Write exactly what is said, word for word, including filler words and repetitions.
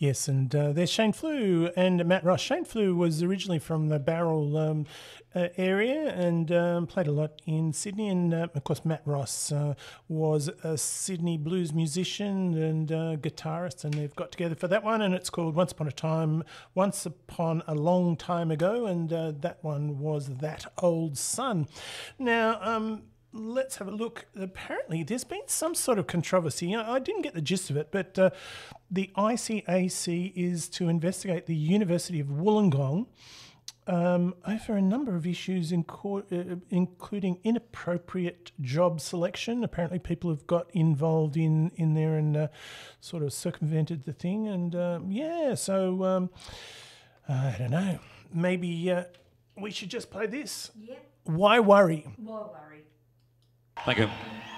Yes, and uh, there's Shane Flew and Matt Ross. Shane Flew was originally from the Barrel um, uh, area and um, played a lot in Sydney. And, uh, of course, Matt Ross uh, was a Sydney blues musician and uh, guitarist, and they've got together for that one, and it's called Once Upon a Time, Once Upon a Long Time Ago, and uh, that one was That Old Sun. Now, um, let's have a look. Apparently, there's been some sort of controversy. You know, I didn't get the gist of it, but uh, the I C A C is to investigate the University of Wollongong um, over a number of issues, in co- uh, including inappropriate job selection. Apparently, people have got involved in, in there and uh, sort of circumvented the thing. And um, yeah, so um, I don't know. Maybe uh, we should just play this. Yep. Why worry? Why worry? Thank you.